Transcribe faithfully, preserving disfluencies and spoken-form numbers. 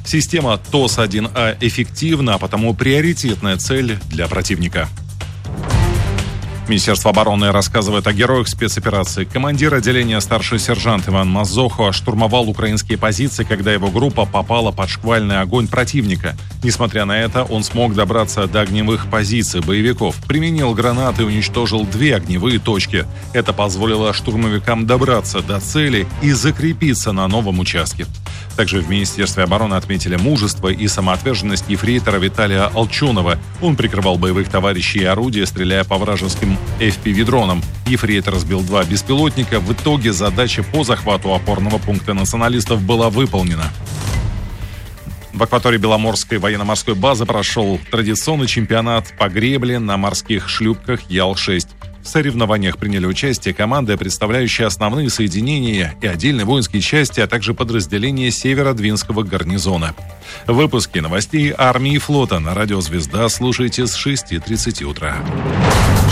Система ТОС один А эффективна, а потому приоритетная цель для противника. Министерство обороны рассказывает о героях спецоперации. Командир отделения старший сержант Иван Мазохо штурмовал украинские позиции, когда его группа попала под шквальный огонь противника. Несмотря на это, он смог добраться до огневых позиций боевиков, применил гранаты и уничтожил две огневые точки. Это позволило штурмовикам добраться до цели и закрепиться на новом участке. Также в Министерстве обороны отметили мужество и самоотверженность ефрейтора Виталия Алчонова. Он прикрывал боевых товарищей и орудия, стреляя по вражеским эф пи ви-дронам. Ефрейтор сбил два беспилотника. В итоге задача по захвату опорного пункта националистов была выполнена. В акватории Беломорской военно-морской базы прошел традиционный чемпионат по гребле на морских шлюпках Ял шесть. В соревнованиях приняли участие команды, представляющие основные соединения и отдельные воинские части, а также подразделения Северодвинского гарнизона. Выпуски новостей армии и флота на радио «Звезда» слушайте с шести тридцати утра.